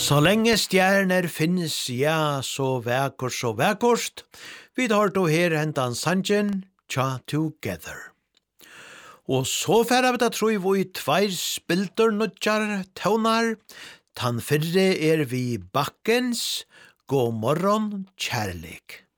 Så lenge stjerner finnes, ja, så vækkost. Vi tar då her hentan sanjen, Tja Together. Og så færa vi da tror vi tveir spilter nødjar tøvnar. Tan fyrre vi bakkens, god morgon, kjærlik.